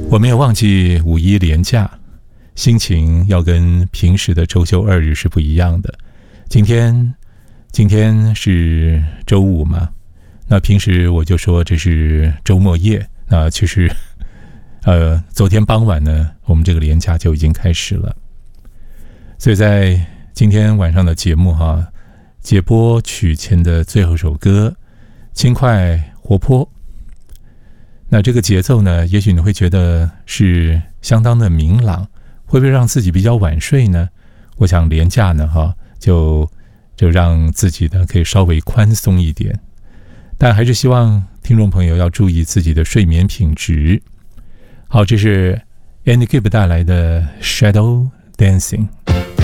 我没有忘记五一连假，心情要跟平时的周休二日是不一样的。今天是周五嘛，那平时我就说这是周末夜。那其实昨天傍晚呢，我们这个连假就已经开始了。所以在今天晚上的节目节播曲前的最后一首歌，轻快活泼。那这个节奏呢，也许你会觉得是相当的明朗，会不会让自己比较晚睡呢？我想连假呢就让自己呢可以稍微宽松一点，但还是希望听众朋友要注意自己的睡眠品质。好，这是 Andy Gibb 带来的 Shadow Dancing。